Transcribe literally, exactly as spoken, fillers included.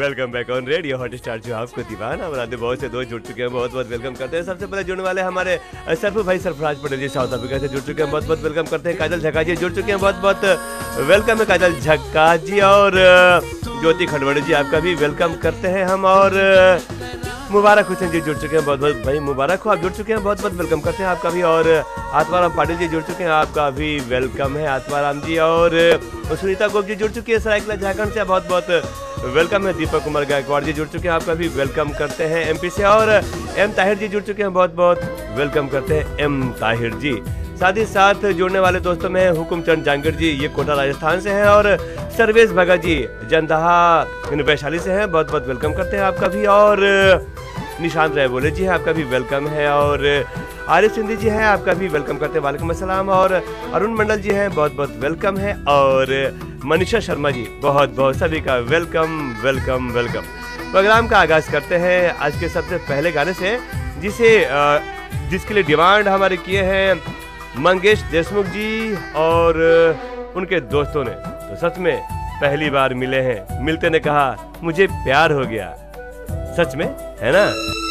Welcome back on radio Hotstar जो आपको दीवाना बनाते बहुत से दोस्त जुड़ चुके हैं, बहुत बहुत वेलकम करते हैं। सबसे पहले जुड़ने वाले हमारे सरफू भाई सरफराज पटेल जी साउथ अफ्रीका से जुड़ चुके हैं, बहुत बहुत वेलकम करते हैं। काजल झक्का जी जुड़ चुके हैं, बहुत बहुत वेलकम है काजल झक्का जी। और ज्योति खंडवाड़ी जी आपका भी वेलकम करते हैं हम। और मुबारक हुसैन जी जुड़ चुके हैं, बहुत बहुत भाई मुबारक हो, आप जुड़ चुके हैं, बहुत बहुत वेलकम करते हैं आपका भी। और आत्माराम पाटिल जी जुड़ चुके हैं, आपका भी वेलकम है आत्माराम जी। और सुनीता गोप जी जुड़ चुकी है सरायकला झारखंड से, बहुत बहुत वेलकम है। दीपक कुमार गायकवाड़ जी जुड़ चुके हैं, आपका भी वेलकम करते हैं एमपी से। और एम ताहिर जी जुड़ चुके हैं, बहुत बहुत वेलकम करते हैं एम ताहिर जी। साथ ही साथ जुड़ने वाले दोस्तों में हुकुम चंद जांगीर जी, ये कोटा राजस्थान से हैं। और सर्वेश भगत जी जंदहा वैशाली से हैं, बहुत बहुत वेलकम करते हैं आपका भी। और निशांत राय बोले जी हैं, आपका भी वेलकम है। और आरिफ सिंधी जी हैं, आपका भी वेलकम करते हैं, वालेकुम अस्सलाम। और अरुण मंडल जी हैं, बहुत बहुत वेलकम है। और मनीषा शर्मा जी, बहुत बहुत सभी का वेलकम वेलकम वेलकम। प्रोग्राम का आगाज करते हैं आज के सबसे पहले गाने से, जिसे जिसके लिए डिमांड हमारे किए हैं मंगेश देशमुख जी और उनके दोस्तों ने। तो सच में पहली बार मिले हैं, मिलते ने कहा मुझे प्यार हो गया, सच में है ना।